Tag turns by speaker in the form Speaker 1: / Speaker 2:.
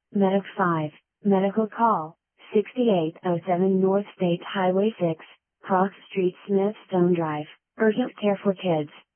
Speaker 1: Medic 5, medical call, 6807 North State Highway 6, Cross Street, Smithstone Drive, urgent care for kids.